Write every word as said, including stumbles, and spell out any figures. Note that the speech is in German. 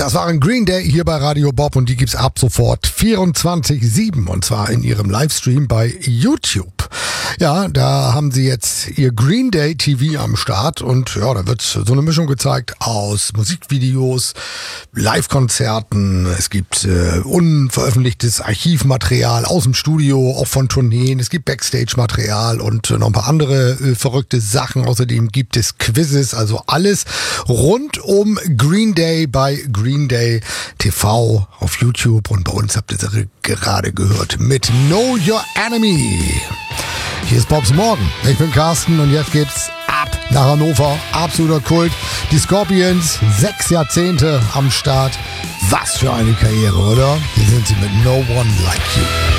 Das waren Green Day hier bei Radio Bob und die gibt's ab sofort vierundzwanzig sieben und zwar in ihrem Livestream bei YouTube. Ja, da haben sie jetzt ihr Green Day T V am Start und ja, da wird so eine Mischung gezeigt aus Musikvideos, Live-Konzerten, es gibt äh, unveröffentlichtes Archivmaterial aus dem Studio, auch von Tourneen, es gibt Backstage-Material und äh, noch ein paar andere äh, verrückte Sachen. Außerdem gibt es Quizzes, also alles rund um Green Day bei Green Day T V auf YouTube und bei uns habt ihr sie gerade gehört mit Know Your Enemy. Hier ist Bobs Morgen. Ich bin Carsten und jetzt geht's ab nach Hannover. Absoluter Kult. Die Scorpions, sechs Jahrzehnte am Start. Was für eine Karriere, oder? Hier sind sie mit No One Like You.